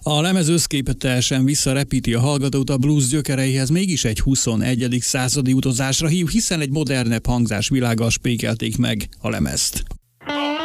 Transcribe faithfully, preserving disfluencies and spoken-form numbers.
A lemez összképletesen visszarepíti a hallgatót a blues gyökereihez, mégis egy huszonegyedik századi utazásra hív, hiszen egy modernebb hangzás világgal spékelték meg a lemezt.